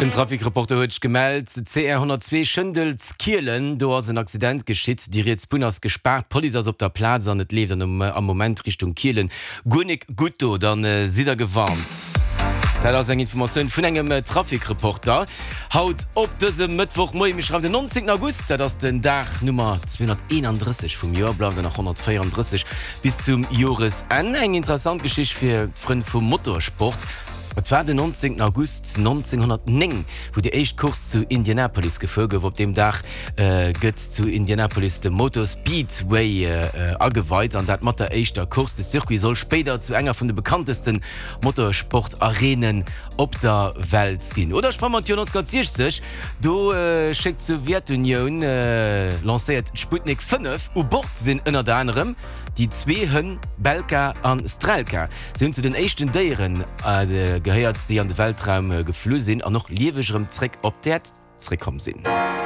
Den Trafikreporter huet gemeldt, CR 102 Schëndels Kielen, do ass ein Accident geschitt, Di jetzt Bunners gesperrt, Poli ass op der Platz an net lebt am Moment Richtung Kielen. Gunnig Gutto, dann si er gewarnt. Das eng Information vun engem Trafikreporter. Haut op dëse Mëttwoch moi mich schreibt den 19. August, dat ass den Dach Nummer 231 vum Joer bleibt nach 134 bis zum Joresende. Eng interessant Geschicht fir d'Frënd vum Motorsport. Et war den 19. August 1909, wo der Eichtkurs zu Indianapolis gefolgt wurde. Auf dem Dach gëtt zu Indianapolis de Motor Speedway angeweiht. Und dat mat der eischter Kurs des Circuit soll später zu enger von den bekanntesten Motorsportarenen op der Welt gehen. Oder sprach 1960, do schickt die Sowjetunion lanciert Sputnik 5 u Bord sind unter anderem die zwei Hünn, Belka und Strelka. Sie sind zu den ersten Dieren gehört, die an den Weltraum geflogen sind und noch liebegerem Zweck ob der zurückkommen sind.